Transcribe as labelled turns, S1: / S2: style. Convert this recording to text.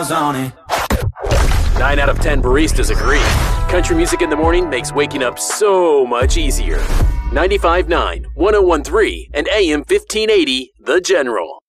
S1: on it.
S2: 9 out of 10 baristas agree. Country music in the morning makes waking up so much easier. 95.9, 101.3, and AM 1580, The General.